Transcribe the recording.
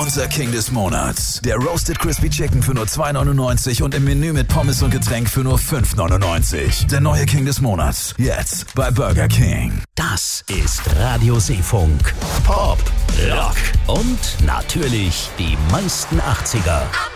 Unser King des Monats. Der Roasted Crispy Chicken für nur 2,99 und im Menü mit Pommes und Getränk für nur 5,99. Der neue King des Monats. Jetzt bei Burger King. Das ist Radio Seefunk. Pop, Rock und natürlich die meisten 80er.